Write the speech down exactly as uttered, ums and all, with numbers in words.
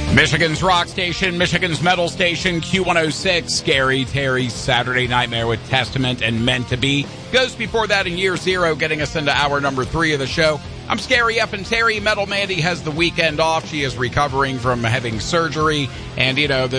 Michigan's rock station, Michigan's metal station, Q one oh six, Scary Terry's Saturday Nightmare with Testament and Meant to Be. Goes before that in year zero, getting us into hour number three of the show. I'm Scary Up and Terry. Metal Mandy has the weekend off. She is recovering from having surgery. And, you know, the